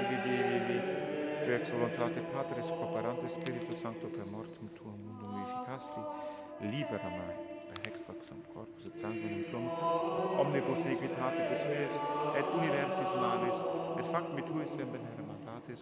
Fili Dei, tu ex voluntate Patris, cooperante Spiritus Sancto per mortem tuum mundum vivificasti, libera me per hex faxam corpus et sanguinum tuum, omnibus iniquitatibus meis, et universis malis, et fac me tui semper mandatis,